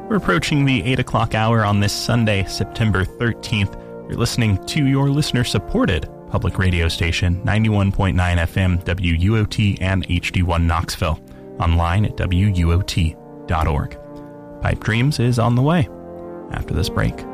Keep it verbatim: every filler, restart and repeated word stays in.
We're approaching the eight o'clock hour on this Sunday, September thirteenth. You're listening to your listener-supported public radio station, ninety-one point nine F M, W U O T, and H D one Knoxville. Online at W U O T dot org. Pipe Dreams is on the way after this break.